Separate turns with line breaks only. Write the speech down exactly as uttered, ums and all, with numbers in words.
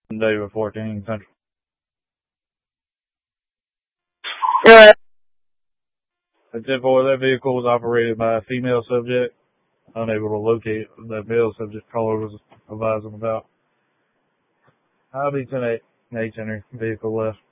David fourteen Central.
Right.
The ten four, that vehicle was operated by a female subject, unable to locate the male subject caller was advising about. I'll be ten eight, eight center vehicle left.